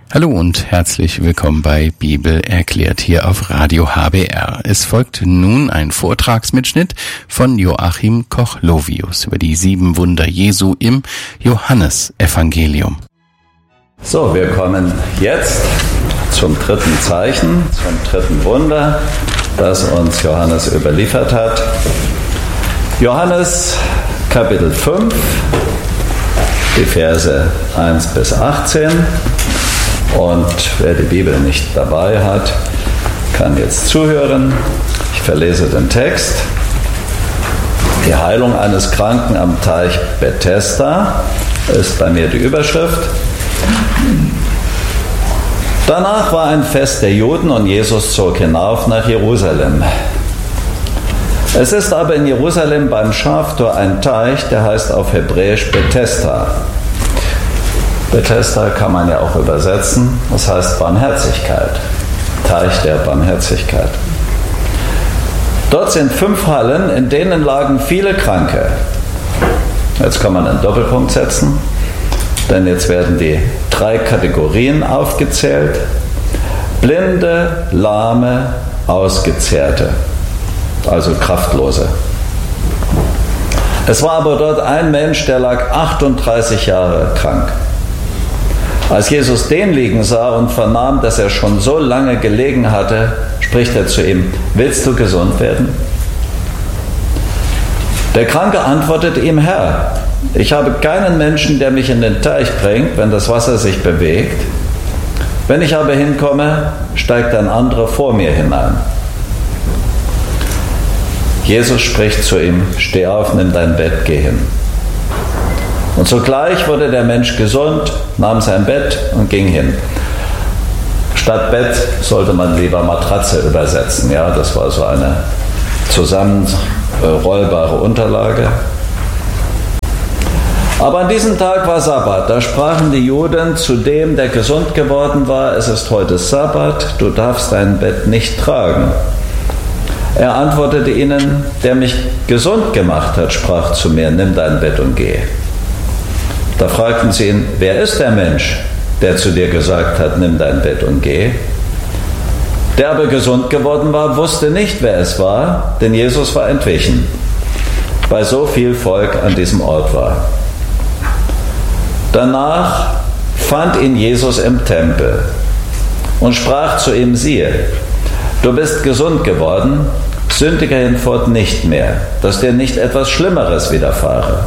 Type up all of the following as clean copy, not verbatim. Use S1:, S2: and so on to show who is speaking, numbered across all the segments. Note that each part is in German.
S1: Hallo und herzlich willkommen bei Bibel erklärt hier auf Radio HBR. Es folgt nun ein Vortragsmitschnitt von Joachim Koch-Lovius über die 7 Wunder Jesu im Johannesevangelium.
S2: So, wir kommen jetzt zum 3. Zeichen, zum 3. Wunder, das uns Johannes überliefert hat. Johannes Kapitel 5, die Verse 1 bis 18. Und wer die Bibel nicht dabei hat, kann jetzt zuhören. Ich verlese den Text. Die Heilung eines Kranken am Teich Bethesda ist bei mir die Überschrift. Danach war ein Fest der Juden und Jesus zog hinauf nach Jerusalem. Es ist aber in Jerusalem beim Schaftor ein Teich, der heißt auf Hebräisch Bethesda. Bethesda kann man ja auch übersetzen, das heißt Barmherzigkeit, Teich der Barmherzigkeit. Dort sind 5 Hallen, in denen lagen viele Kranke. Jetzt kann man einen Doppelpunkt setzen, denn jetzt werden die 3 Kategorien aufgezählt: Blinde, Lahme, Ausgezehrte, also Kraftlose. Es war aber dort ein Mensch, der lag 38 Jahre krank. Als Jesus den liegen sah und vernahm, dass er schon so lange gelegen hatte, spricht er zu ihm: Willst du gesund werden? Der Kranke antwortete ihm: Herr, ich habe keinen Menschen, der mich in den Teich bringt, wenn das Wasser sich bewegt. Wenn ich aber hinkomme, steigt ein anderer vor mir hinein. Jesus spricht zu ihm: Steh auf, nimm dein Bett, geh hin. Und sogleich wurde der Mensch gesund, nahm sein Bett und ging hin. Statt Bett sollte man lieber Matratze übersetzen. Ja, das war so eine zusammenrollbare Unterlage. Aber an diesem Tag war Sabbat. Da sprachen die Juden zu dem, der gesund geworden war: Es ist heute Sabbat, du darfst dein Bett nicht tragen. Er antwortete ihnen: Der mich gesund gemacht hat, sprach zu mir: Nimm dein Bett und geh. Da fragten sie ihn: Wer ist der Mensch, der zu dir gesagt hat, nimm dein Bett und geh? Der aber gesund geworden war, wusste nicht, wer es war, denn Jesus war entwichen, weil so viel Volk an diesem Ort war. Danach fand ihn Jesus im Tempel und sprach zu ihm: Siehe, du bist gesund geworden, sündige hinfort nicht mehr, dass dir nicht etwas Schlimmeres widerfahre.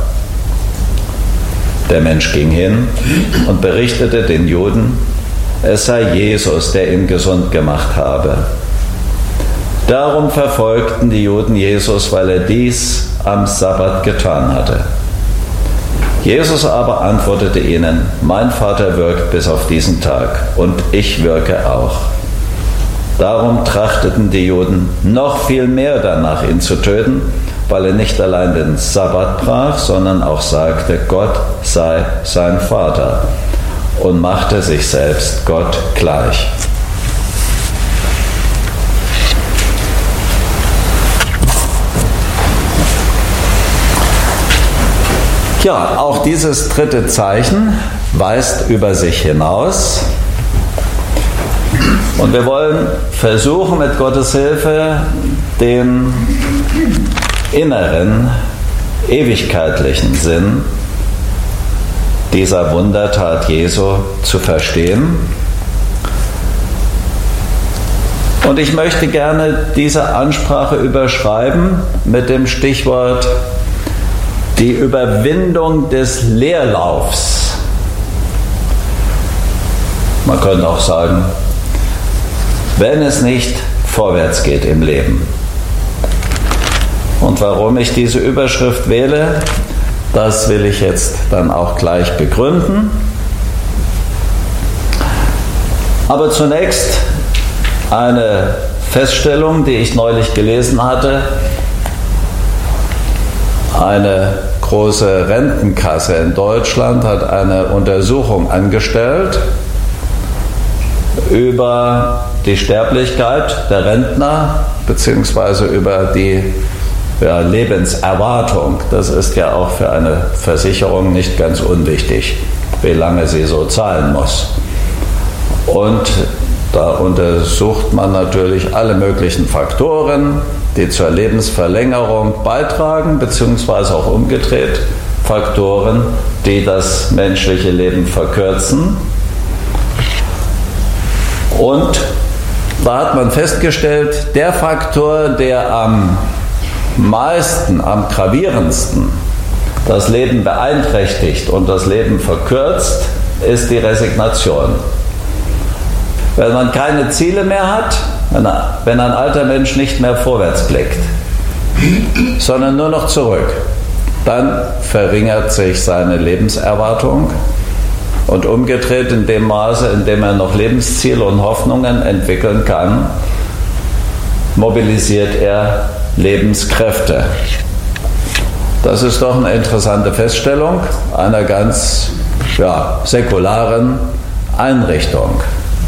S2: Der Mensch ging hin und berichtete den Juden, es sei Jesus, der ihn gesund gemacht habe. Darum verfolgten die Juden Jesus, weil er dies am Sabbat getan hatte. Jesus aber antwortete ihnen: Mein Vater wirkt bis auf diesen Tag und ich wirke auch. Darum trachteten die Juden noch viel mehr danach, ihn zu töten, weil er nicht allein den Sabbat brach, sondern auch sagte, Gott sei sein Vater, und machte sich selbst Gott gleich. Ja, auch dieses 3. Zeichen weist über sich hinaus. Und wir wollen versuchen, mit Gottes Hilfe den inneren, ewigkeitlichen Sinn dieser Wundertat Jesu zu verstehen. Und ich möchte gerne diese Ansprache überschreiben mit dem Stichwort die Überwindung des Leerlaufs. Man könnte auch sagen, wenn es nicht vorwärts geht im Leben. Und warum ich diese Überschrift wähle, das will ich jetzt dann auch gleich begründen. Aber zunächst eine Feststellung, die ich neulich gelesen hatte. Eine große Rentenkasse in Deutschland hat eine Untersuchung angestellt über die Sterblichkeit der Rentner beziehungsweise über die Lebenserwartung. Das ist ja auch für eine Versicherung nicht ganz unwichtig, wie lange sie so zahlen muss. Und da untersucht man natürlich alle möglichen Faktoren, die zur Lebensverlängerung beitragen, beziehungsweise auch umgedreht Faktoren, die das menschliche Leben verkürzen. Und da hat man festgestellt, der Faktor, der am meisten, am gravierendsten das Leben beeinträchtigt und das Leben verkürzt, ist die Resignation. Wenn man keine Ziele mehr hat, wenn ein alter Mensch nicht mehr vorwärts blickt, sondern nur noch zurück, dann verringert sich seine Lebenserwartung und umgedreht in dem Maße, in dem er noch Lebensziele und Hoffnungen entwickeln kann, mobilisiert er Lebenskräfte. Das ist doch eine interessante Feststellung einer ganz säkularen Einrichtung,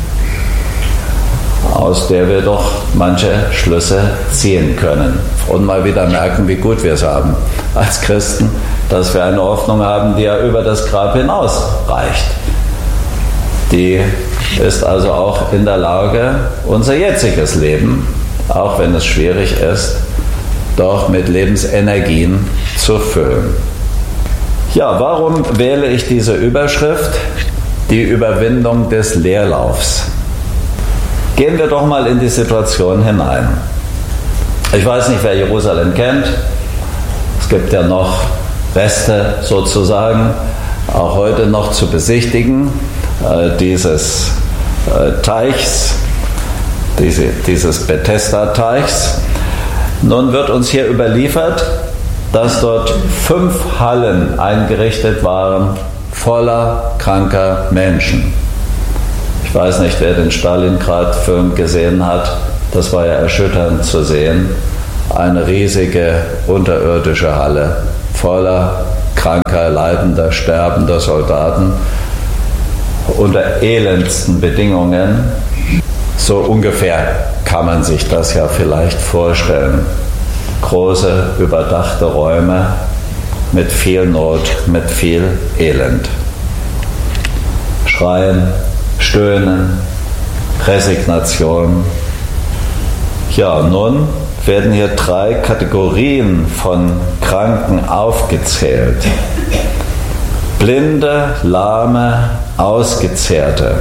S2: aus der wir doch manche Schlüsse ziehen können und mal wieder merken, wie gut wir es haben als Christen, dass wir eine Hoffnung haben, die ja über das Grab hinaus reicht. Die ist also auch in der Lage, unser jetziges Leben, auch wenn es schwierig ist, doch mit Lebensenergien zu füllen. Ja, warum wähle ich diese Überschrift? Die Überwindung des Leerlaufs. Gehen wir doch mal in die Situation hinein. Ich weiß nicht, wer Jerusalem kennt. Es gibt ja noch Reste sozusagen, auch heute noch zu besichtigen, dieses Teichs, dieses Bethesda-Teichs. Nun wird uns hier überliefert, dass dort 5 Hallen eingerichtet waren, voller kranker Menschen. Ich weiß nicht, wer den Stalingrad-Film gesehen hat. Das war ja erschütternd zu sehen. Eine riesige unterirdische Halle voller kranker, leidender, sterbender Soldaten unter elendsten Bedingungen. So ungefähr kann man sich das ja vielleicht vorstellen. Große, überdachte Räume mit viel Not, mit viel Elend. Schreien, Stöhnen, Resignation. Ja, nun werden hier 3 Kategorien von Kranken aufgezählt. Blinde, Lahme, Ausgezehrte.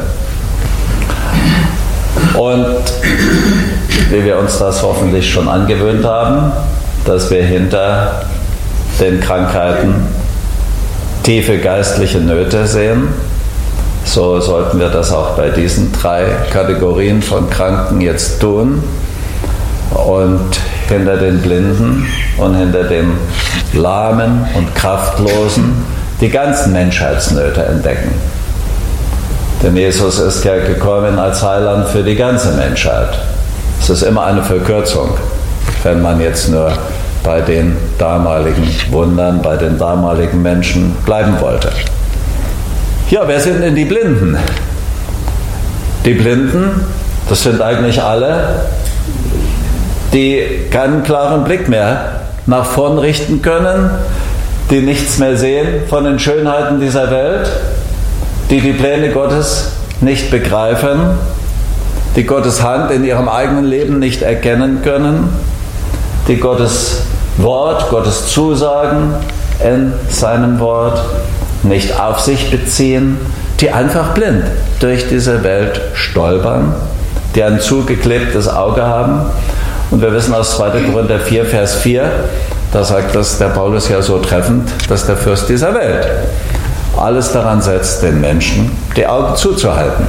S2: Und wie wir uns das hoffentlich schon angewöhnt haben, dass wir hinter den Krankheiten tiefe geistliche Nöte sehen, so sollten wir das auch bei diesen 3 Kategorien von Kranken jetzt tun und hinter den Blinden und hinter dem Lahmen und Kraftlosen die ganzen Menschheitsnöte entdecken. Denn Jesus ist ja gekommen als Heiland für die ganze Menschheit. Es ist immer eine Verkürzung, wenn man jetzt nur bei den damaligen Wundern, bei den damaligen Menschen bleiben wollte. Ja, wer sind denn die Blinden? Die Blinden, das sind eigentlich alle, die keinen klaren Blick mehr nach vorn richten können, die nichts mehr sehen von den Schönheiten dieser Welt, die die Pläne Gottes nicht begreifen, die Gottes Hand in ihrem eigenen Leben nicht erkennen können, die Gottes Wort, Gottes Zusagen in seinem Wort nicht auf sich beziehen, die einfach blind durch diese Welt stolpern, die ein zugeklebtes Auge haben. Und wir wissen aus 2. Korinther 4, Vers 4, da sagt das der Paulus ja so treffend, dass der Fürst dieser Welt alles daran setzt, den Menschen die Augen zuzuhalten.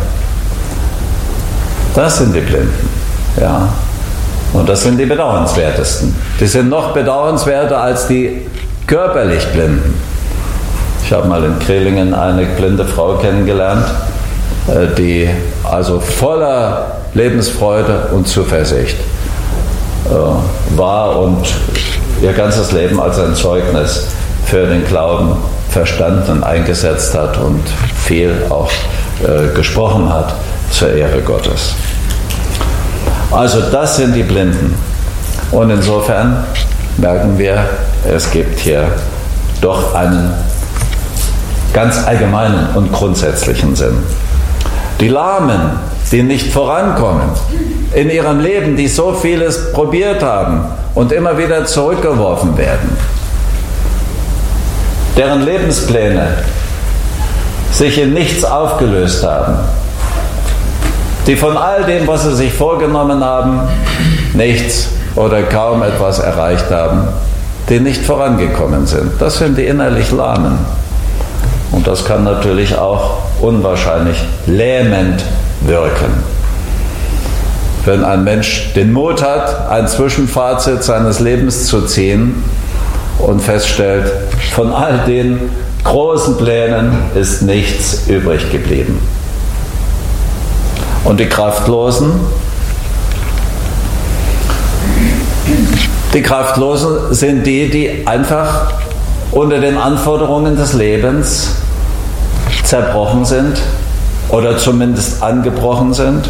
S2: Das sind die Blinden. Ja. Und das sind die bedauernswertesten. Die sind noch bedauernswerter als die körperlich Blinden. Ich habe mal in Krehlingen eine blinde Frau kennengelernt, die also voller Lebensfreude und Zuversicht war und ihr ganzes Leben als ein Zeugnis für den Glauben verstanden und eingesetzt hat und viel auch gesprochen hat zur Ehre Gottes. Also das sind die Blinden. Und insofern merken wir, es gibt hier doch einen ganz allgemeinen und grundsätzlichen Sinn. Die Lahmen, die nicht vorankommen in ihrem Leben, die so vieles probiert haben und immer wieder zurückgeworfen werden. Deren Lebenspläne sich in nichts aufgelöst haben. Die von all dem, was sie sich vorgenommen haben, nichts oder kaum etwas erreicht haben, die nicht vorangekommen sind. Das sind die innerlich Lahmen. Und das kann natürlich auch unwahrscheinlich lähmend wirken. Wenn ein Mensch den Mut hat, ein Zwischenfazit seines Lebens zu ziehen und feststellt, von all den großen Plänen ist nichts übrig geblieben. Und die Kraftlosen sind die einfach unter den Anforderungen des Lebens zerbrochen sind oder zumindest angebrochen sind.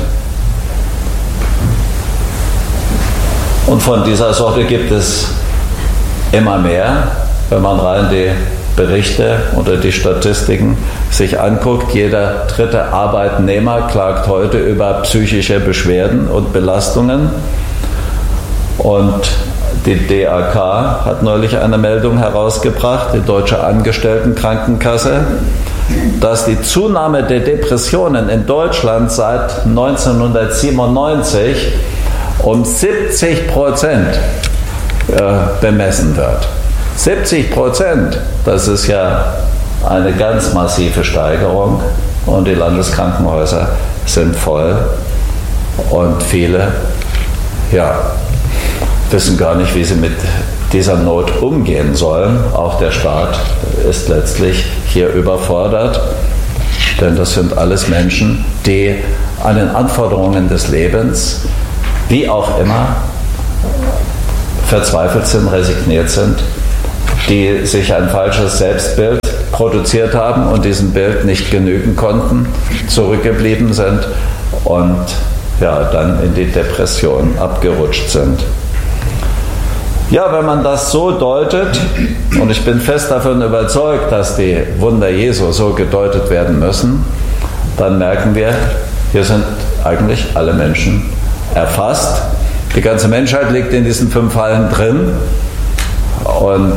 S2: Und von dieser Sorte gibt es immer mehr, wenn man rein die Berichte oder die Statistiken sich anguckt. Jeder dritte Arbeitnehmer klagt heute über psychische Beschwerden und Belastungen. Und die DAK hat neulich eine Meldung herausgebracht, die Deutsche Angestelltenkrankenkasse, dass die Zunahme der Depressionen in Deutschland seit 1997 um 70% bemessen wird. 70%, das ist ja eine ganz massive Steigerung und die Landeskrankenhäuser sind voll und viele, wissen gar nicht, wie sie mit dieser Not umgehen sollen. Auch der Staat ist letztlich hier überfordert, denn das sind alles Menschen, die an den Anforderungen des Lebens, wie auch immer, verzweifelt sind, resigniert sind, die sich ein falsches Selbstbild produziert haben und diesem Bild nicht genügen konnten, zurückgeblieben sind und dann in die Depression abgerutscht sind. Ja, wenn man das so deutet, und ich bin fest davon überzeugt, dass die Wunder Jesu so gedeutet werden müssen, dann merken wir, hier sind eigentlich alle Menschen erfasst. Die ganze Menschheit liegt in diesen 5 Fallen drin. Und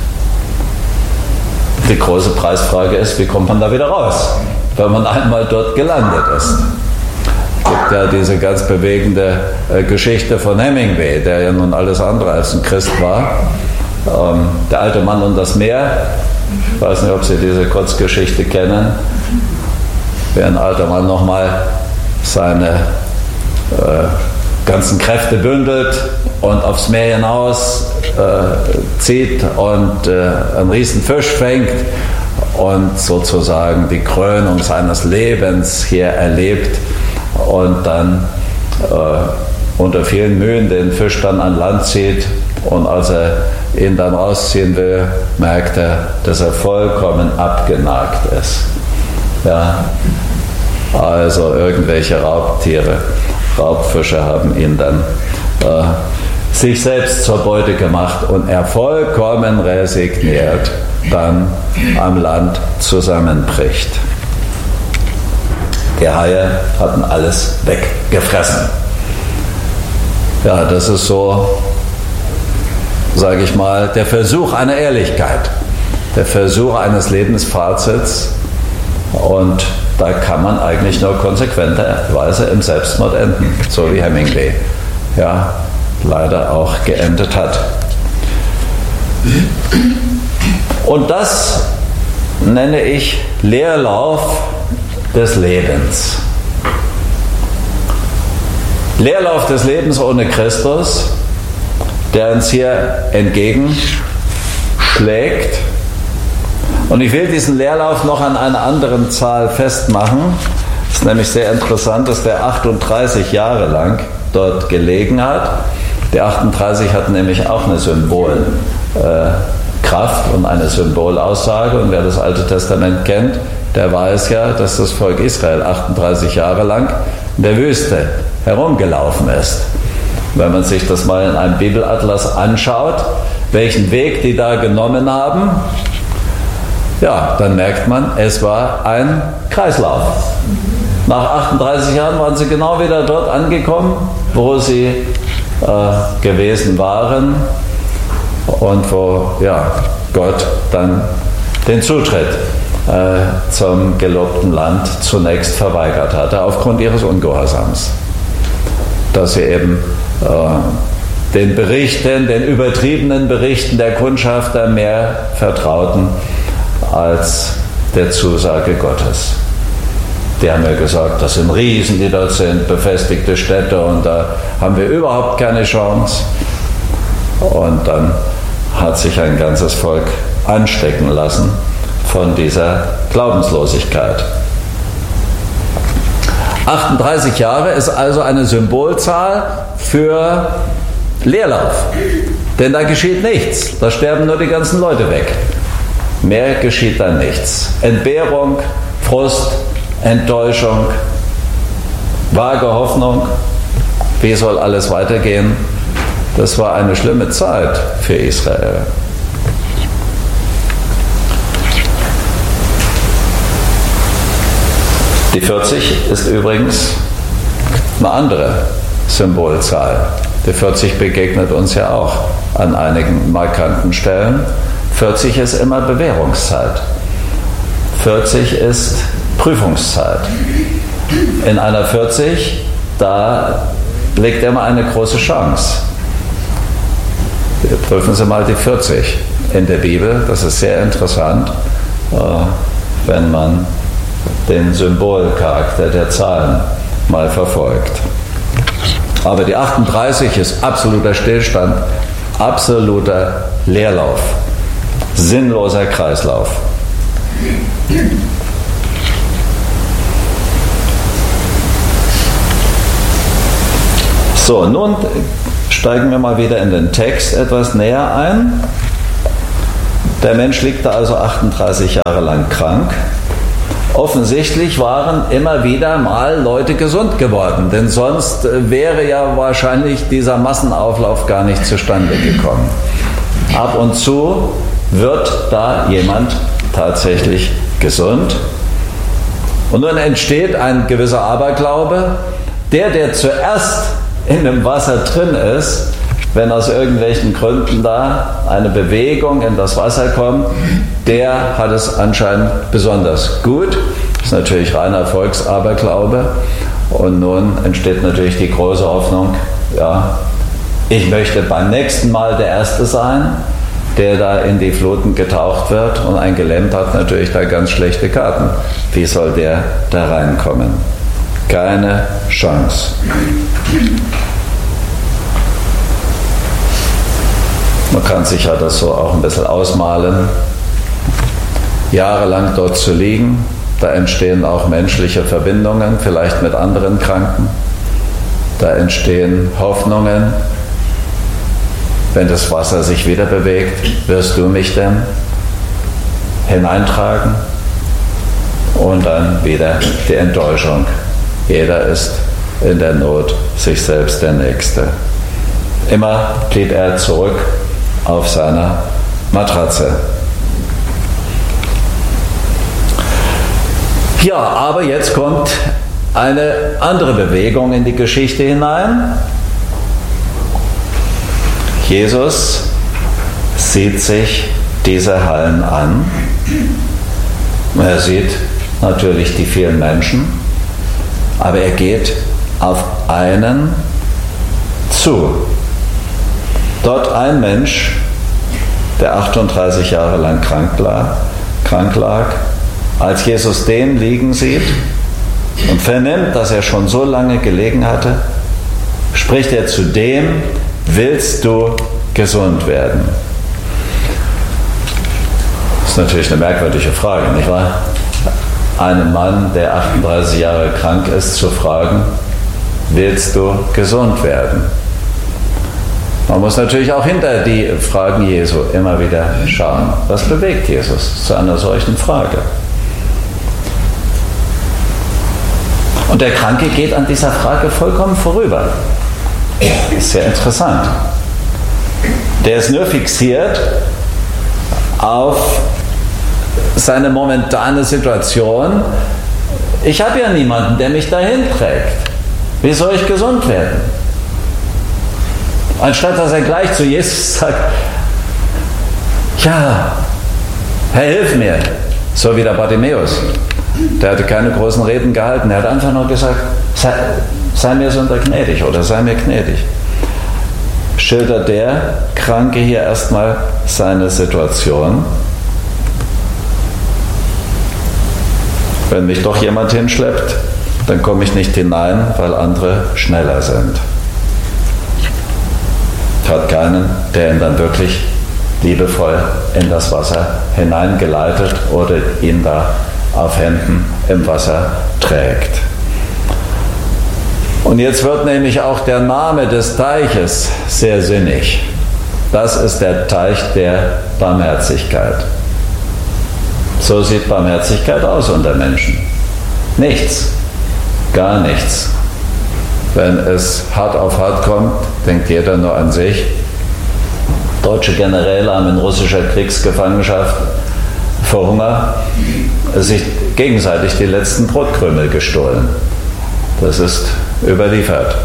S2: die große Preisfrage ist, wie kommt man da wieder raus, wenn man einmal dort gelandet ist. Es gibt ja diese ganz bewegende Geschichte von Hemingway, der ja nun alles andere als ein Christ war. Der alte Mann und das Meer. Ich weiß nicht, ob Sie diese Kurzgeschichte kennen. Wie ein alter Mann nochmal seine ganzen Kräfte bündelt und aufs Meer hinaus zieht und einen riesen Fisch fängt und sozusagen die Krönung seines Lebens hier erlebt und dann unter vielen Mühen den Fisch dann an Land zieht und als er ihn dann rausziehen will, merkt er, dass er vollkommen abgenagt ist. Ja, also irgendwelche Raubfische haben ihn dann sich selbst zur Beute gemacht und er vollkommen resigniert dann am Land zusammenbricht. Die Haie hatten alles weggefressen. Ja, das ist so, sage ich mal, der Versuch einer Ehrlichkeit, der Versuch eines Lebensfazits und da kann man eigentlich nur konsequenterweise im Selbstmord enden, so wie Hemingway leider auch geendet hat. Und das nenne ich Leerlauf des Lebens. Leerlauf des Lebens ohne Christus, der uns hier entgegenschlägt. Und ich will diesen Leerlauf noch an einer anderen Zahl festmachen. Es ist nämlich sehr interessant, dass der 38 Jahre lang dort gelegen hat. Der 38 hat nämlich auch eine Symbolkraft und eine Symbolaussage. Und wer das Alte Testament kennt, der weiß ja, dass das Volk Israel 38 Jahre lang in der Wüste herumgelaufen ist. Wenn man sich das mal in einem Bibelatlas anschaut, welchen Weg die da genommen haben, dann merkt man, es war ein Kreislauf. Nach 38 Jahren waren sie genau wieder dort angekommen, wo sie gewesen waren und wo Gott dann den Zutritt zum gelobten Land zunächst verweigert hatte, aufgrund ihres Ungehorsams. Dass sie eben den Berichten, den übertriebenen Berichten der Kundschafter mehr vertrauten als der Zusage Gottes. Die haben ja gesagt, das sind Riesen, die dort sind, befestigte Städte und da haben wir überhaupt keine Chance. Und dann hat sich ein ganzes Volk anstecken lassen von dieser Glaubenslosigkeit. 38 Jahre ist also eine Symbolzahl für Leerlauf. Denn da geschieht nichts. Da sterben nur die ganzen Leute weg. Mehr geschieht da nichts. Entbehrung, Frust, Enttäuschung, vage Hoffnung. Wie soll alles weitergehen? Das war eine schlimme Zeit für Israel. Die 40 ist übrigens eine andere Symbolzahl. Die 40 begegnet uns ja auch an einigen markanten Stellen. 40 ist immer Bewährungszeit. 40 ist Prüfungszeit. In einer 40, da liegt immer eine große Chance. Prüfen Sie mal die 40 in der Bibel. Das ist sehr interessant, wenn man den Symbolcharakter der Zahlen mal verfolgt. Aber die 38 ist absoluter Stillstand, absoluter Leerlauf, sinnloser Kreislauf. So, nun steigen wir mal wieder in den Text etwas näher ein. Der Mensch liegt da also 38 Jahre lang krank. Offensichtlich waren immer wieder mal Leute gesund geworden, denn sonst wäre ja wahrscheinlich dieser Massenauflauf gar nicht zustande gekommen. Ab und zu wird da jemand tatsächlich gesund. Und nun entsteht ein gewisser Aberglaube, der zuerst in dem Wasser drin ist, wenn aus irgendwelchen Gründen da eine Bewegung in das Wasser kommt, der hat es anscheinend besonders gut. Das ist natürlich reiner Volksaberglaube. Und nun entsteht natürlich die große Hoffnung, ich möchte beim nächsten Mal der Erste sein, der da in die Fluten getaucht wird, und ein Gelähmter hat natürlich da ganz schlechte Karten. Wie soll der da reinkommen? Keine Chance. Man kann sich ja das so auch ein bisschen ausmalen. Jahrelang dort zu liegen, da entstehen auch menschliche Verbindungen, vielleicht mit anderen Kranken. Da entstehen Hoffnungen. Wenn das Wasser sich wieder bewegt, wirst du mich denn hineintragen? Und dann wieder die Enttäuschung. Jeder ist in der Not sich selbst der Nächste. Immer blieb er zurück auf seiner Matratze. Ja, aber jetzt kommt eine andere Bewegung in die Geschichte hinein. Jesus sieht sich diese Hallen an. Er sieht natürlich die vielen Menschen, aber er geht auf einen zu. Dort ein Mensch, der 38 Jahre lang krank lag, als Jesus den liegen sieht und vernimmt, dass er schon so lange gelegen hatte, spricht er zu dem: Willst du gesund werden? Das ist natürlich eine merkwürdige Frage, nicht wahr? Einen Mann, der 38 Jahre krank ist, zu fragen: Willst du gesund werden? Man muss natürlich auch hinter die Fragen Jesu immer wieder schauen. Was bewegt Jesus zu einer solchen Frage? Und der Kranke geht an dieser Frage vollkommen vorüber. Das ist sehr interessant. Der ist nur fixiert auf seine momentane Situation Ich habe ja niemanden, der mich dahin trägt. Wie soll ich gesund werden? Anstatt dass er gleich zu Jesus sagt, ja, Herr, hilf mir. So wie der Bartimäus. Der hatte keine großen Reden gehalten. Er hat einfach nur gesagt, sei mir so gnädig oder sei mir gnädig. Schildert der Kranke hier erstmal seine Situation. Wenn mich doch jemand hinschleppt, dann komme ich nicht hinein, weil andere schneller sind. Hat keinen, der ihn dann wirklich liebevoll in das Wasser hineingeleitet oder ihn da auf Händen im Wasser trägt. Und jetzt wird nämlich auch der Name des Teiches sehr sinnig. Das ist der Teich der Barmherzigkeit. So sieht Barmherzigkeit aus unter Menschen. Nichts, gar nichts. Wenn es hart auf hart kommt, denkt jeder nur an sich. Deutsche Generäle haben in russischer Kriegsgefangenschaft vor Hunger sich gegenseitig die letzten Brotkrümel gestohlen. Das ist überliefert.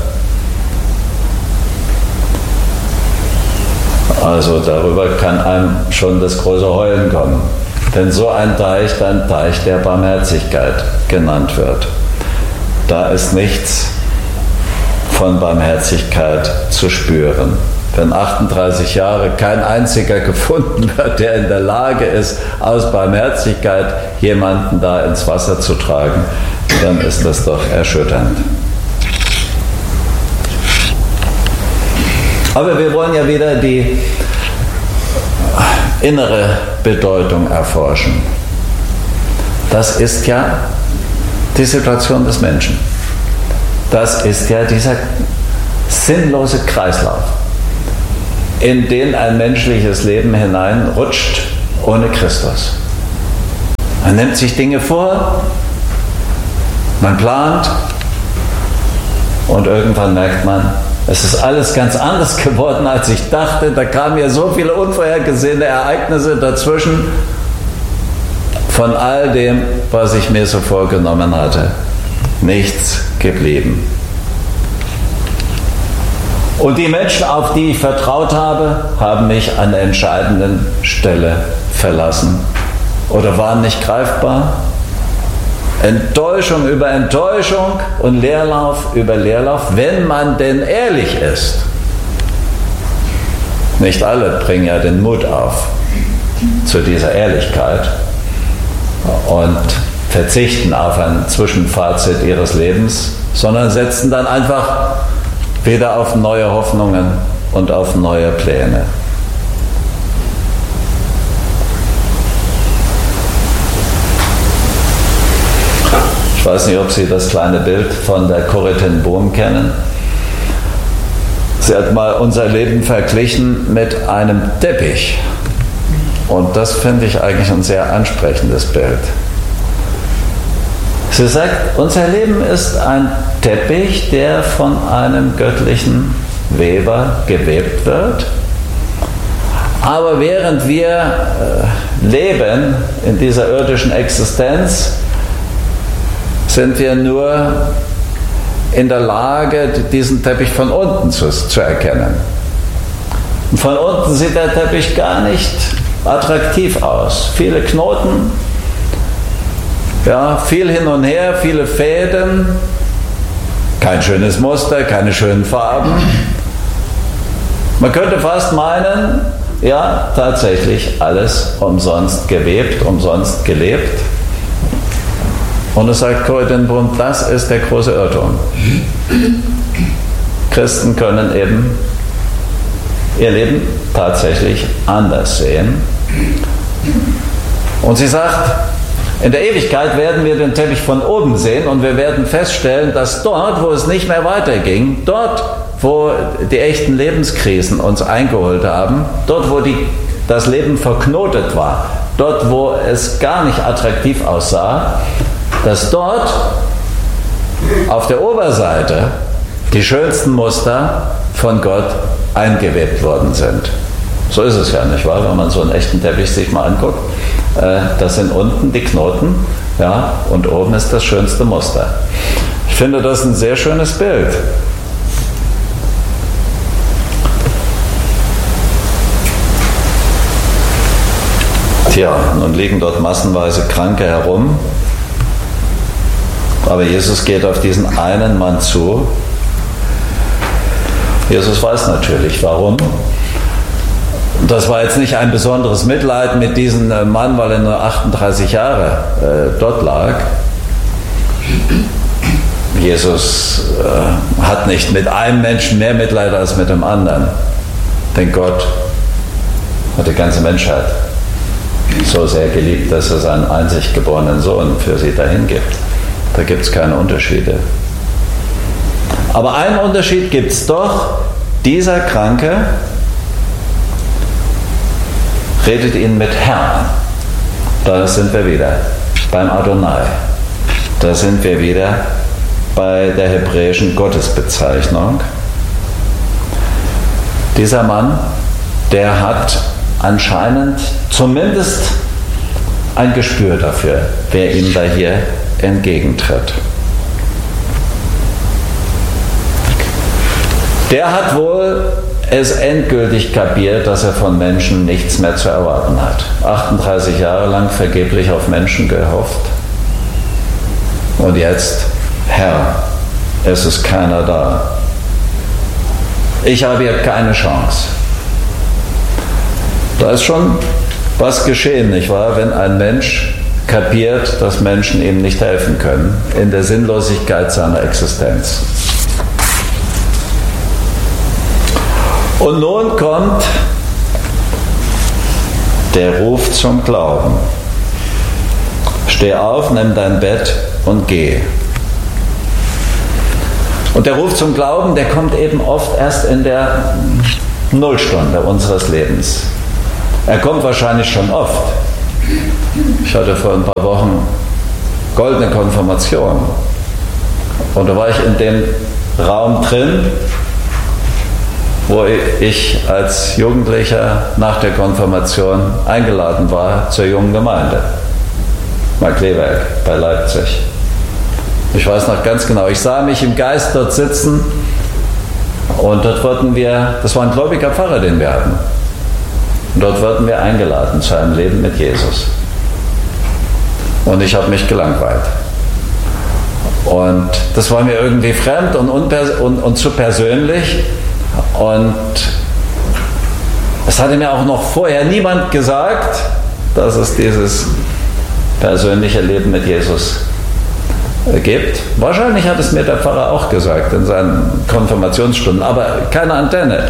S2: Also darüber kann einem schon das große Heulen kommen. Wenn so ein Teich der Barmherzigkeit genannt wird, da ist nichts von Barmherzigkeit zu spüren. Wenn 38 Jahre kein einziger gefunden wird, der in der Lage ist, aus Barmherzigkeit jemanden da ins Wasser zu tragen, dann ist das doch erschütternd. Aber wir wollen ja wieder die innere Bedeutung erforschen. Das ist ja die Situation des Menschen. Das ist ja dieser sinnlose Kreislauf, in den ein menschliches Leben hineinrutscht ohne Christus. Man nimmt sich Dinge vor, man plant und irgendwann merkt man, es ist alles ganz anders geworden, als ich dachte. Da kamen ja so viele unvorhergesehene Ereignisse dazwischen von all dem, was ich mir so vorgenommen hatte. Nichts geblieben. Und die Menschen, auf die ich vertraut habe, haben mich an der entscheidenden Stelle verlassen oder waren nicht greifbar. Enttäuschung über Enttäuschung und Leerlauf über Leerlauf, wenn man denn ehrlich ist. Nicht alle bringen ja den Mut auf zu dieser Ehrlichkeit und verzichten auf ein Zwischenfazit ihres Lebens, sondern setzen dann einfach wieder auf neue Hoffnungen und auf neue Pläne. Ich weiß nicht, ob Sie das kleine Bild von der Corrie ten Boom kennen. Sie hat mal unser Leben verglichen mit einem Teppich. Und das finde ich eigentlich ein sehr ansprechendes Bild. Sie sagt, unser Leben ist ein Teppich, der von einem göttlichen Weber gewebt wird. Aber während wir leben in dieser irdischen Existenz, sind wir nur in der Lage, diesen Teppich von unten zu erkennen. Und von unten sieht der Teppich gar nicht attraktiv aus. Viele Knoten, ja, viel hin und her, viele Fäden, kein schönes Muster, keine schönen Farben. Man könnte fast meinen, ja, tatsächlich alles umsonst gewebt, umsonst gelebt. Und es sagt Corrie ten Boom, das ist der große Irrtum. Christen können eben ihr Leben tatsächlich anders sehen. Und sie sagt, in der Ewigkeit werden wir den Teppich von oben sehen und wir werden feststellen, dass dort, wo es nicht mehr weiterging, dort, wo die echten Lebenskrisen uns eingeholt haben, dort, wo das Leben verknotet war, dort, wo es gar nicht attraktiv aussah, dass dort auf der Oberseite die schönsten Muster von Gott eingewebt worden sind. So ist es ja, nicht wahr? Wenn man so einen echten Teppich sich mal anguckt, das sind unten die Knoten Ja, und oben ist das schönste Muster. Ich finde das ein sehr schönes Bild. Tja, nun liegen dort massenweise Kranke herum, aber Jesus geht auf diesen einen Mann zu. Jesus weiß natürlich, warum. Das war jetzt nicht ein besonderes Mitleid mit diesem Mann, weil er nur 38 Jahre dort lag. Jesus hat nicht mit einem Menschen mehr Mitleid als mit dem anderen. Denn Gott hat die ganze Menschheit so sehr geliebt, dass er seinen einzig geborenen Sohn für sie dahin gibt. Da gibt es keine Unterschiede. Aber einen Unterschied gibt es doch. Dieser Kranke redet ihn mit Herrn. Da sind wir wieder beim Adonai. Da sind wir wieder bei der hebräischen Gottesbezeichnung. Dieser Mann, der hat anscheinend zumindest ein Gespür dafür, wer ihm da hier entgegentritt. Der hat wohl es endgültig kapiert, dass er von Menschen nichts mehr zu erwarten hat. 38 Jahre lang vergeblich auf Menschen gehofft. Und jetzt, Herr, es ist keiner da. Ich habe hier keine Chance. Da ist schon was geschehen, nicht wahr? Wenn ein Mensch kapiert, dass Menschen ihm nicht helfen können, in der Sinnlosigkeit seiner Existenz. Und nun kommt der Ruf zum Glauben. Steh auf, nimm dein Bett und geh. Und der Ruf zum Glauben, der kommt eben oft erst in der Nullstunde unseres Lebens. Er kommt wahrscheinlich schon oft. Ich hatte vor ein paar Wochen goldene Konfirmation. Und da war ich in dem Raum drin, wo ich als Jugendlicher nach der Konfirmation eingeladen war zur jungen Gemeinde. Markleberg bei Leipzig. Ich weiß noch ganz genau, ich sah mich im Geist dort sitzen und dort wurden wir, das war ein gläubiger Pfarrer, den wir hatten. Und dort wurden wir eingeladen zu einem Leben mit Jesus. Und ich habe mich gelangweilt. Und das war mir irgendwie fremd und zu persönlich. Und es hatte mir auch noch vorher niemand gesagt, dass es dieses persönliche Leben mit Jesus gibt. Wahrscheinlich hat es mir der Pfarrer auch gesagt in seinen Konfirmationsstunden, aber keine Antenne.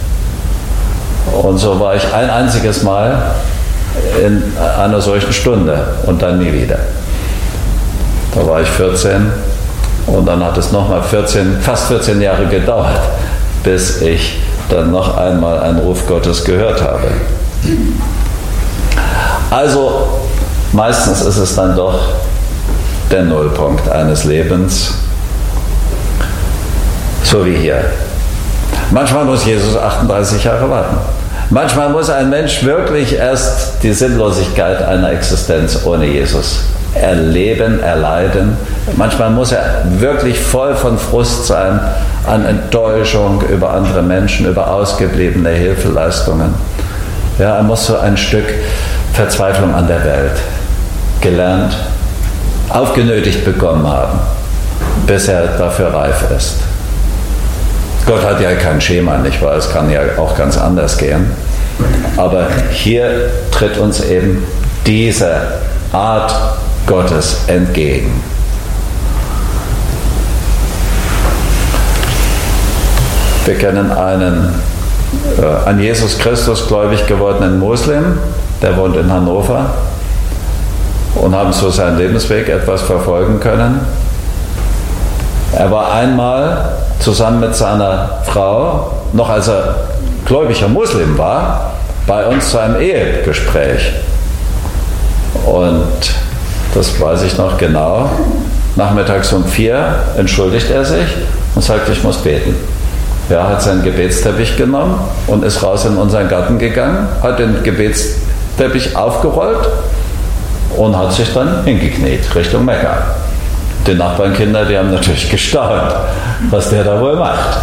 S2: Und so war ich ein einziges Mal in einer solchen Stunde und dann nie wieder. Da war ich 14 und dann hat es nochmal fast 14 Jahre gedauert, bis ich dann noch einmal einen Ruf Gottes gehört habe. Also meistens ist es dann doch der Nullpunkt eines Lebens, so wie hier. Manchmal muss Jesus 38 Jahre warten. Manchmal muss ein Mensch wirklich erst die Sinnlosigkeit einer Existenz ohne Jesus erleben, erleiden. Manchmal muss er wirklich voll von Frust sein, an Enttäuschung über andere Menschen, über ausgebliebene Hilfeleistungen. Ja, er muss so ein Stück Verzweiflung an der Welt gelernt, aufgenötigt bekommen haben, bis er dafür reif ist. Gott hat ja kein Schema, nicht wahr? Es kann ja auch ganz anders gehen. Aber hier tritt uns eben diese Art Gottes entgegen. Wir kennen einen an Jesus Christus gläubig gewordenen Muslim, der wohnt in Hannover, und haben so seinen Lebensweg etwas verfolgen können. Er war einmal zusammen mit seiner Frau, noch als er gläubiger Muslim war, bei uns zu einem Ehegespräch. Und das weiß ich noch genau. Nachmittags um 4 entschuldigt er sich und sagt, ich muss beten. Er hat seinen Gebetsteppich genommen und ist raus in unseren Garten gegangen, hat den Gebetsteppich aufgerollt und hat sich dann hingekniet Richtung Mekka. Die Nachbarnkinder, die haben natürlich gestaunt, was der da wohl macht.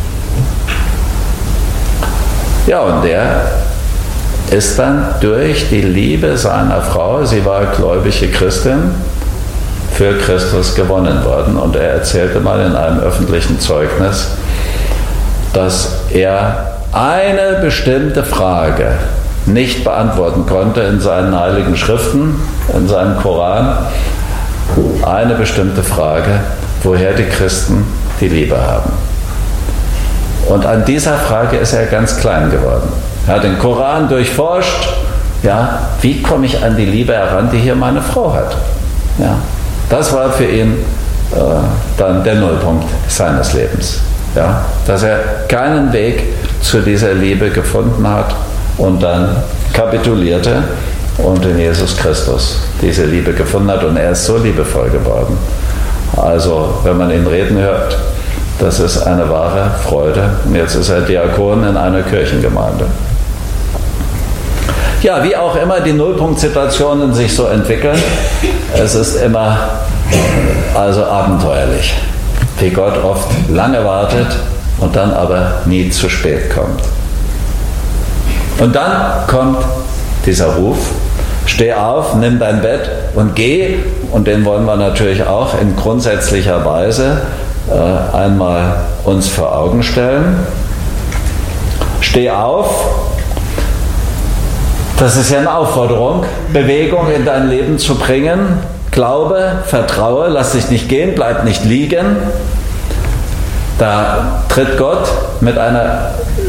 S2: Ja, und der ist dann durch die Liebe seiner Frau, sie war gläubige Christin, für Christus gewonnen worden. Und er erzählte mal in einem öffentlichen Zeugnis, dass er eine bestimmte Frage nicht beantworten konnte in seinen heiligen Schriften, in seinem Koran. Eine bestimmte Frage, woher die Christen die Liebe haben. Und an dieser Frage ist er ganz klein geworden. Er hat den Koran durchforscht. Ja, wie komme ich an die Liebe heran, die hier meine Frau hat? Ja, das war für ihn dann der Nullpunkt seines Lebens. Ja, dass er keinen Weg zu dieser Liebe gefunden hat und dann kapitulierte und in Jesus Christus diese Liebe gefunden hat. Und er ist so liebevoll geworden. Also, wenn man ihn reden hört, das ist eine wahre Freude. Und jetzt ist er Diakon in einer Kirchengemeinde. Ja, wie auch immer die Nullpunktsituationen sich so entwickeln, es ist immer also abenteuerlich, wie Gott oft lange wartet und dann aber nie zu spät kommt. Und dann kommt dieser Ruf: Steh auf, nimm dein Bett und geh. Und den wollen wir natürlich auch in grundsätzlicher Weise einmal uns vor Augen stellen. Steh auf, das ist ja eine Aufforderung, Bewegung in dein Leben zu bringen. Glaube, vertraue, lass dich nicht gehen, bleib nicht liegen. Da tritt Gott mit einer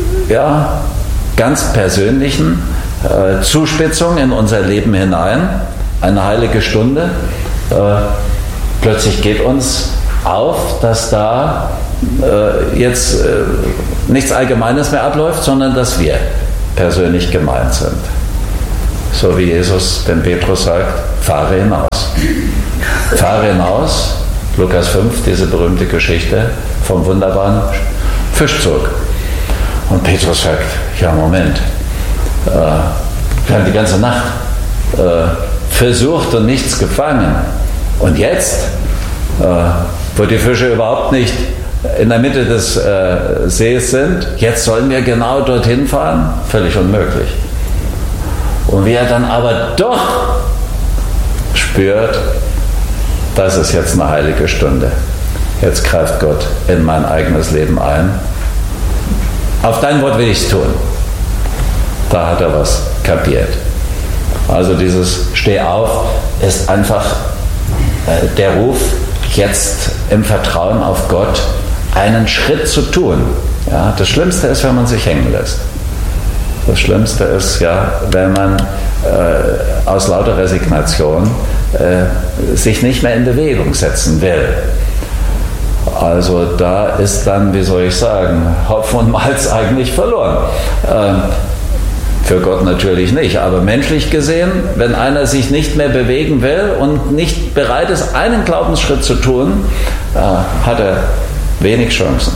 S2: ganz persönlichen Zuspitzung in unser Leben hinein, eine heilige Stunde. Plötzlich geht uns auf, dass da jetzt nichts Allgemeines mehr abläuft, sondern dass wir persönlich gemeint sind. So wie Jesus dem Petrus sagt: Fahre hinaus. Fahre hinaus, Lukas 5, diese berühmte Geschichte vom wunderbaren Fischzug. Und Petrus sagt: Ja, Moment, wir haben die ganze Nacht versucht und nichts gefangen. Und jetzt, wo die Fische überhaupt nicht in der Mitte des Sees sind, jetzt sollen wir genau dorthin fahren? Völlig unmöglich. Und wie er dann aber doch spürt, das ist jetzt eine heilige Stunde. Jetzt greift Gott in mein eigenes Leben ein. Auf dein Wort will ich es tun. Da hat er was kapiert. Also dieses Steh auf ist einfach der Ruf, jetzt im Vertrauen auf Gott einen Schritt zu tun. Ja, das Schlimmste ist, wenn man sich hängen lässt. Das Schlimmste ist, wenn man aus lauter Resignation sich nicht mehr in Bewegung setzen will. Also da ist dann, wie soll ich sagen, Hopfen und Malz eigentlich verloren. Für Gott natürlich nicht, aber menschlich gesehen, wenn einer sich nicht mehr bewegen will und nicht bereit ist, einen Glaubensschritt zu tun, hat er wenig Chancen.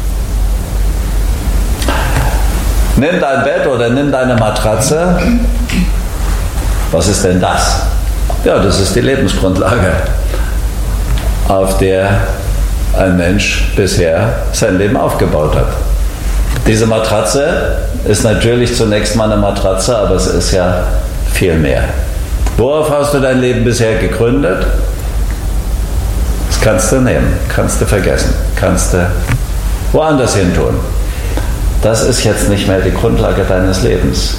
S2: Nimm dein Bett oder nimm deine Matratze. Was ist denn das? Ja, das ist die Lebensgrundlage, auf der ein Mensch bisher sein Leben aufgebaut hat. Diese Matratze ist natürlich zunächst mal eine Matratze, aber es ist ja viel mehr. Worauf hast du dein Leben bisher gegründet? Das kannst du nehmen, kannst du vergessen, kannst du woanders hin tun. Das ist jetzt nicht mehr die Grundlage deines Lebens.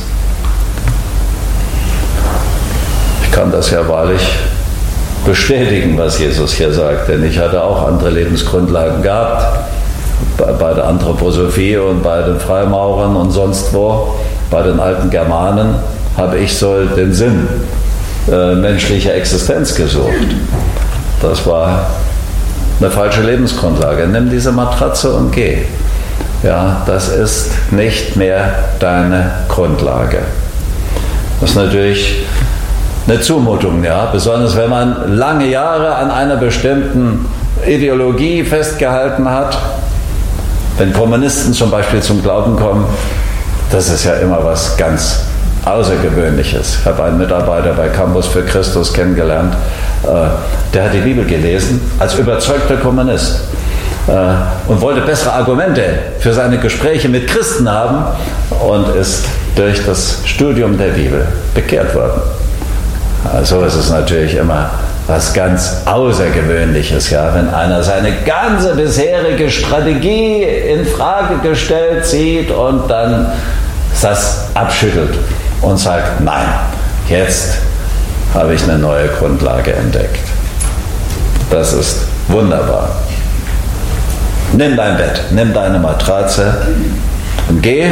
S2: Ich kann das ja wahrlich bestätigen, was Jesus hier sagt, denn ich hatte auch andere Lebensgrundlagen gehabt. Bei der Anthroposophie und bei den Freimaurern und sonst wo, bei den alten Germanen, habe ich so den Sinn menschlicher Existenz gesucht. Das war eine falsche Lebensgrundlage. Nimm diese Matratze und geh. Ja, das ist nicht mehr deine Grundlage. Das ist natürlich eine Zumutung, ja, besonders wenn man lange Jahre an einer bestimmten Ideologie festgehalten hat. Wenn Kommunisten zum Beispiel zum Glauben kommen, das ist ja immer was ganz Außergewöhnliches. Ich habe einen Mitarbeiter bei Campus für Christus kennengelernt, der hat die Bibel gelesen als überzeugter Kommunist und wollte bessere Argumente für seine Gespräche mit Christen haben und ist durch das Studium der Bibel bekehrt worden. Also ist es natürlich immer was ganz Außergewöhnliches, ja, wenn einer seine ganze bisherige Strategie in Frage gestellt sieht und dann das abschüttelt und sagt, nein, jetzt habe ich eine neue Grundlage entdeckt. Das ist wunderbar. Nimm dein Bett, nimm deine Matratze und geh.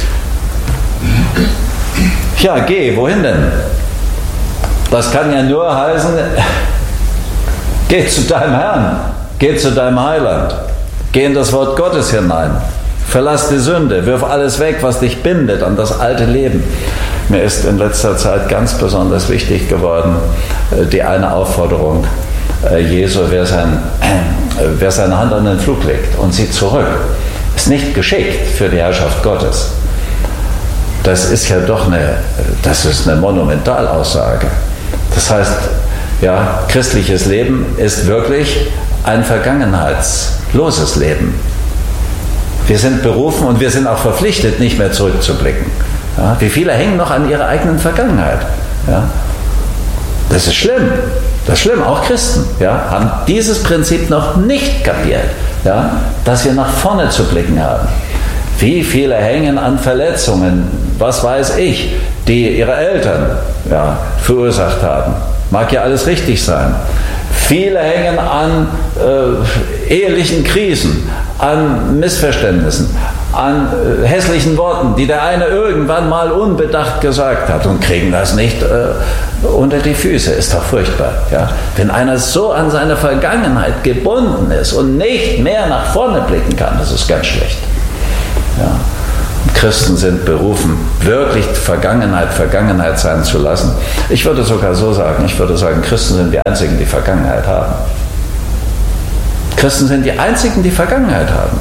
S2: Ja, geh, wohin denn? Das kann ja nur heißen, geh zu deinem Herrn, geh zu deinem Heiland, geh in das Wort Gottes hinein, verlass die Sünde, wirf alles weg, was dich bindet an das alte Leben. Mir ist in letzter Zeit ganz besonders wichtig geworden, die eine Aufforderung Jesu, wer seine Hand an den Flug legt und sieht zurück, ist nicht geschickt für die Herrschaft Gottes. Das ist ja doch eine Monumentalaussage. Das heißt, ja, christliches Leben ist wirklich ein vergangenheitsloses Leben. Wir sind berufen und wir sind auch verpflichtet, nicht mehr zurückzublicken. Ja, wie viele hängen noch an ihrer eigenen Vergangenheit? Ja, das ist schlimm. Das ist schlimm. Auch Christen, ja, haben dieses Prinzip noch nicht kapiert, ja, dass wir nach vorne zu blicken haben. Wie viele hängen an Verletzungen, was weiß ich, die ihre Eltern verursacht haben. Mag ja alles richtig sein. Viele hängen an ehelichen Krisen, an Missverständnissen, an hässlichen Worten, die der eine irgendwann mal unbedacht gesagt hat und kriegen das nicht unter die Füße. Ist doch furchtbar. Ja? Wenn einer so an seine Vergangenheit gebunden ist und nicht mehr nach vorne blicken kann, das ist ganz schlecht. Ja. Christen sind berufen, wirklich Vergangenheit sein zu lassen. Ich würde sogar so sagen, Christen sind die Einzigen, die Vergangenheit haben. Christen sind die Einzigen, die Vergangenheit haben.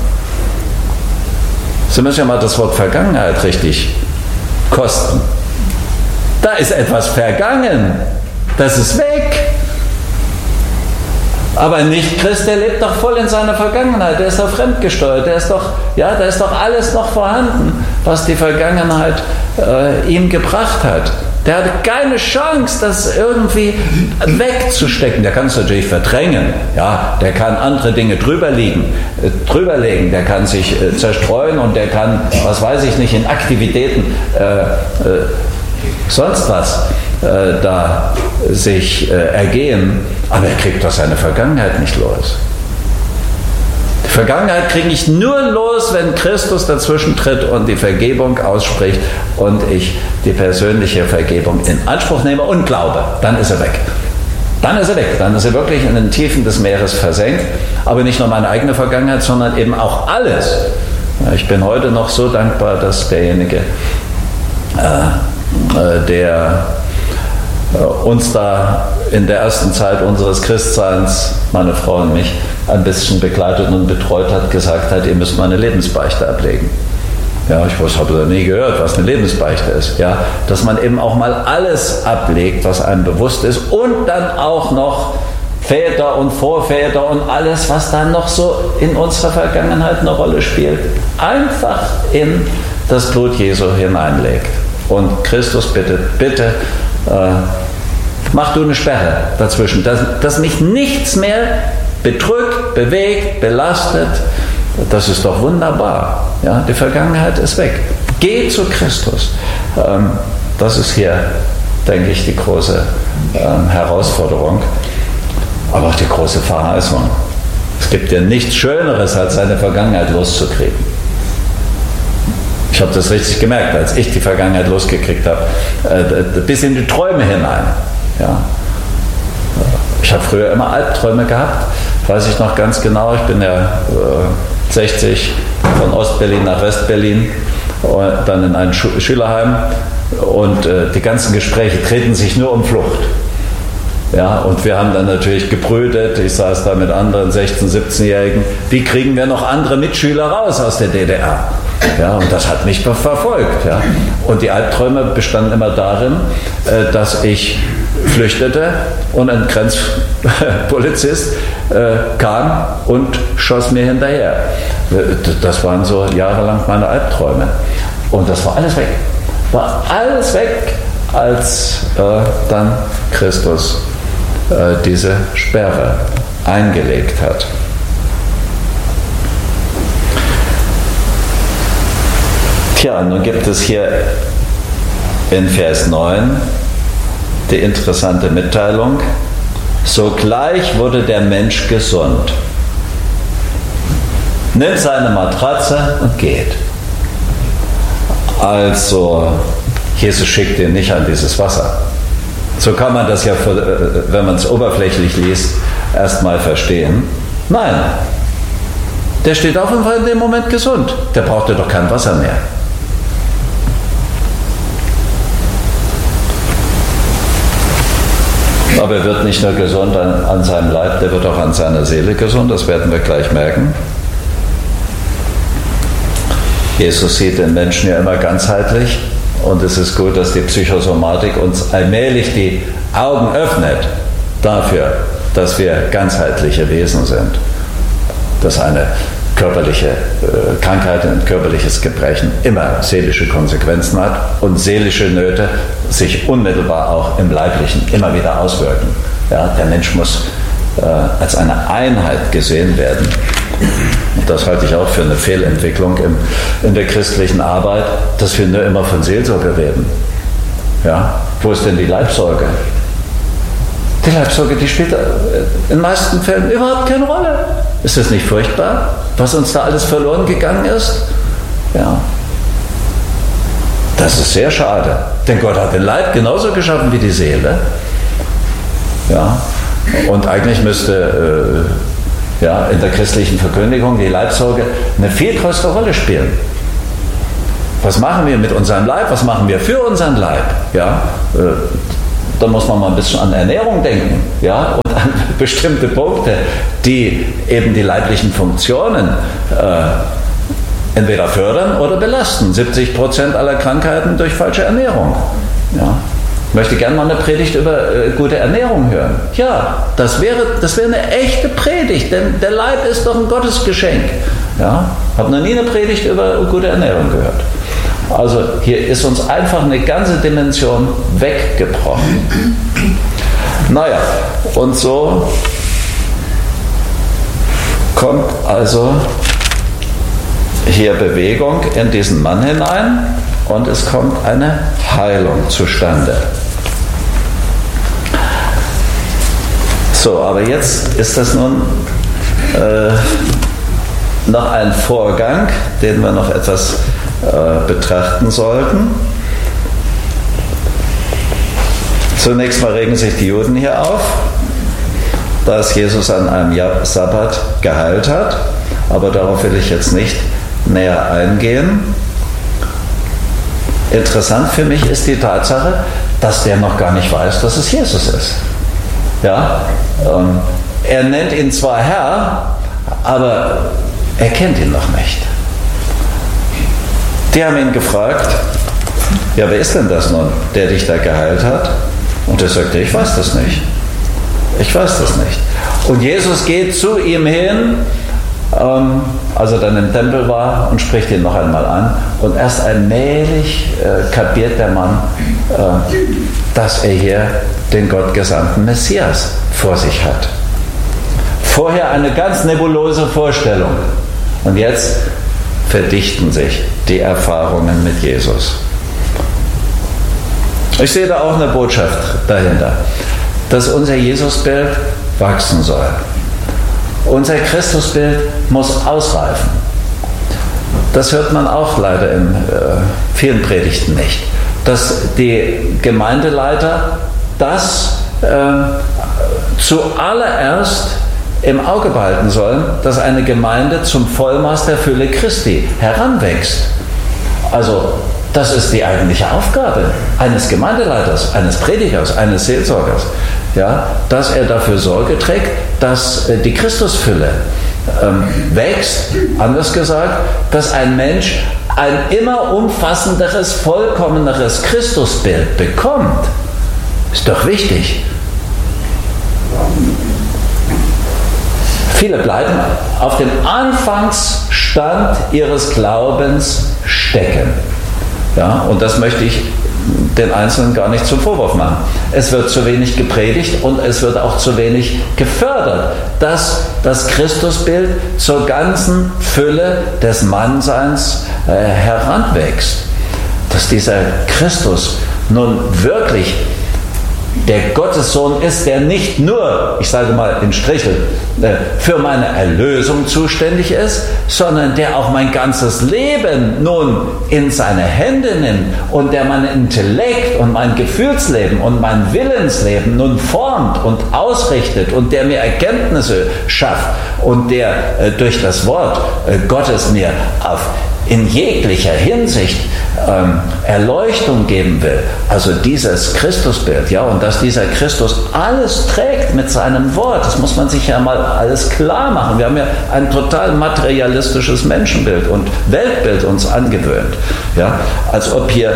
S2: Sie müssen ja mal das Wort Vergangenheit richtig kosten. Da ist etwas vergangen, das ist weg. Aber ein Nicht-Christ, der lebt doch voll in seiner Vergangenheit, der ist doch fremdgesteuert, da ist doch alles noch vorhanden, was die Vergangenheit ihm gebracht hat. Der hat keine Chance, das irgendwie wegzustecken. Der kann es natürlich verdrängen, ja, der kann andere Dinge drüberlegen, der kann sich zerstreuen und der kann, was weiß ich nicht, in Aktivitäten sonst was da sich ergehen, aber er kriegt doch seine Vergangenheit nicht los. Die Vergangenheit kriege ich nur los, wenn Christus dazwischen tritt und die Vergebung ausspricht und ich die persönliche Vergebung in Anspruch nehme und glaube. Dann ist er weg. Dann ist er wirklich in den Tiefen des Meeres versenkt, aber nicht nur meine eigene Vergangenheit, sondern eben auch alles. Ich bin heute noch so dankbar, dass derjenige, der uns da in der ersten Zeit unseres Christseins, meine Frau und mich, ein bisschen begleitet und betreut hat, gesagt hat, ihr müsst mal eine Lebensbeichte ablegen. Ja, ich habe da nie gehört, was eine Lebensbeichte ist. Ja, dass man eben auch mal alles ablegt, was einem bewusst ist und dann auch noch Väter und Vorväter und alles, was dann noch so in unserer Vergangenheit eine Rolle spielt, einfach in das Blut Jesu hineinlegt. Und Christus bitte, mach du eine Sperre dazwischen, dass mich nichts mehr bedrückt, bewegt, belastet. Das ist doch wunderbar. Ja, die Vergangenheit ist weg. Geh zu Christus. Das ist hier, denke ich, die große Herausforderung, aber auch die große Verheißung. Es gibt ja nichts Schöneres, als seine Vergangenheit loszukriegen. Ich habe das richtig gemerkt, als ich die Vergangenheit losgekriegt habe, bis in die Träume hinein. Ja. Ich habe früher immer Albträume gehabt, weiß ich noch ganz genau. Ich bin ja 60 von Ostberlin nach Westberlin, und dann in ein Schülerheim und die ganzen Gespräche drehten sich nur um Flucht. Ja, und wir haben dann natürlich gebrütet. Ich saß da mit anderen 16-, 17-Jährigen. Wie kriegen wir noch andere Mitschüler raus aus der DDR? Ja, und das hat mich verfolgt. Ja. Und die Albträume bestanden immer darin, dass ich flüchtete und ein Grenzpolizist kam und schoss mir hinterher. Das waren so jahrelang meine Albträume. Und das war alles weg. War alles weg, als dann Christus diese Sperre eingelegt hat. Tja, nun gibt es hier in Vers 9 die interessante Mitteilung: Sogleich wurde der Mensch gesund. Nimmt seine Matratze und geht. Also, Jesus schickt ihn nicht an dieses Wasser. So kann man das ja, wenn man es oberflächlich liest, erstmal verstehen. Nein, der steht auf und war in dem Moment gesund. Der brauchte doch kein Wasser mehr. Aber er wird nicht nur gesund an seinem Leib, der wird auch an seiner Seele gesund, das werden wir gleich merken. Jesus sieht den Menschen ja immer ganzheitlich, und es ist gut, dass die Psychosomatik uns allmählich die Augen öffnet dafür, dass wir ganzheitliche Wesen sind. Dass eine körperliche Krankheit, ein körperliches Gebrechen immer seelische Konsequenzen hat und seelische Nöte sich unmittelbar auch im Leiblichen immer wieder auswirken. Ja, der Mensch muss als eine Einheit gesehen werden. Und das halte ich auch für eine Fehlentwicklung in der christlichen Arbeit, dass wir nur immer von Seelsorge reden. Ja, wo ist denn die Leibsorge? Die Leibsorge, die spielt in den meisten Fällen überhaupt keine Rolle. Ist das nicht furchtbar, was uns da alles verloren gegangen ist? Ja. Das ist sehr schade, denn Gott hat den Leib genauso geschaffen wie die Seele. Ja. Und eigentlich müsste in der christlichen Verkündigung die Leibsorge eine viel größere Rolle spielen. Was machen wir mit unserem Leib? Was machen wir für unseren Leib? Ja, da muss man mal ein bisschen an Ernährung denken, ja, und an bestimmte Punkte, die eben die leiblichen Funktionen entweder fördern oder belasten. 70% aller Krankheiten durch falsche Ernährung. Ja. Ich möchte gerne mal eine Predigt über gute Ernährung hören. Ja, das wäre eine echte Predigt, denn der Leib ist doch ein Gottesgeschenk. Ja, habe noch nie eine Predigt über gute Ernährung gehört. Also hier ist uns einfach eine ganze Dimension weggebrochen. Naja, und so kommt also hier Bewegung in diesen Mann hinein und es kommt eine Heilung zustande. So, aber jetzt ist das nun noch ein Vorgang, den wir noch etwas betrachten sollten. Zunächst mal regen sich die Juden hier auf, dass Jesus an einem Sabbat geheilt hat, aber darauf will ich jetzt nicht näher eingehen. Interessant für mich ist die Tatsache, dass der noch gar nicht weiß, dass es Jesus ist. Ja, er nennt ihn zwar Herr, aber er kennt ihn noch nicht. Die haben ihn gefragt, ja, wer ist denn das nun, der dich da geheilt hat? Und er sagte, ich weiß das nicht. Ich weiß das nicht. Und Jesus geht zu ihm hin, als er dann im Tempel war, und spricht ihn noch einmal an. Und erst allmählich kapiert der Mann, dass er hier den gottgesandten Messias vor sich hat. Vorher eine ganz nebulose Vorstellung. Und jetzt verdichten sich die Erfahrungen mit Jesus. Ich sehe da auch eine Botschaft dahinter, dass unser Jesusbild wachsen soll. Unser Christusbild muss ausreifen. Das hört man auch leider in vielen Predigten nicht. Dass die Gemeindeleiter das zuallererst im Auge behalten sollen, dass eine Gemeinde zum Vollmaß der Fülle Christi heranwächst. Also das ist die eigentliche Aufgabe eines Gemeindeleiters, eines Predigers, eines Seelsorgers. ja, dass er dafür Sorge trägt, dass die Christusfülle wächst, anders gesagt, dass ein Mensch ein immer umfassenderes, vollkommeneres Christusbild bekommt. Ist doch wichtig. Viele bleiben auf dem Anfangsstand ihres Glaubens stecken. Ja, und das möchte ich den Einzelnen gar nicht zum Vorwurf machen. Es wird zu wenig gepredigt und es wird auch zu wenig gefördert, dass das Christusbild zur ganzen Fülle des Mannseins heranwächst. Dass dieser Christus nun wirklich der Gottessohn ist, der nicht nur, ich sage mal in Strichel, für meine Erlösung zuständig ist, sondern der auch mein ganzes Leben nun in seine Hände nimmt und der mein Intellekt und mein Gefühlsleben und mein Willensleben nun formt und ausrichtet und der mir Erkenntnisse schafft und der durch das Wort Gottes mir in jeglicher Hinsicht Erleuchtung geben will. Also dieses Christusbild, ja, und dass dieser Christus alles trägt mit seinem Wort, das muss man sich ja mal alles klar machen. Wir haben ja ein total materialistisches Menschenbild und Weltbild uns angewöhnt, ja, als ob hier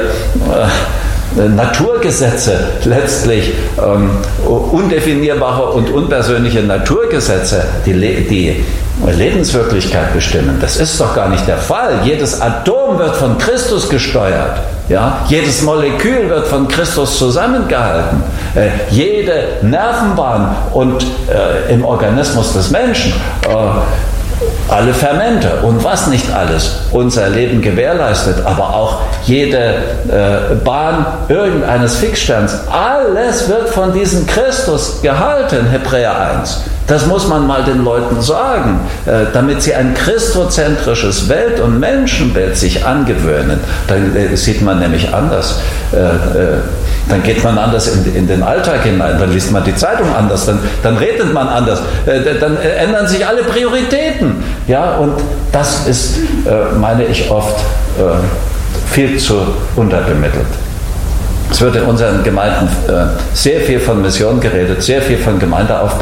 S2: Naturgesetze letztlich undefinierbare und unpersönliche Naturgesetze die Lebenswirklichkeit bestimmen. Das ist doch gar nicht der Fall. Jedes Atom wird von Christus gesteuert. Ja? Jedes Molekül wird von Christus zusammengehalten. Jede Nervenbahn und im Organismus des Menschen alle Fermente und was nicht alles unser Leben gewährleistet, aber auch jede Bahn irgendeines Fixsterns, alles wird von diesem Christus gehalten, Hebräer 1. Das muss man mal den Leuten sagen, damit sie ein christozentrisches Welt- und Menschenbild sich angewöhnen. Dann sieht man nämlich anders. Dann geht man anders in den Alltag hinein, dann liest man die Zeitung anders, dann redet man anders, dann ändern sich alle Prioritäten. Ja, und das ist, meine ich, oft viel zu unterbemittelt. Es wird in unseren Gemeinden sehr viel von Mission geredet, sehr viel von Gemeindeaufbau.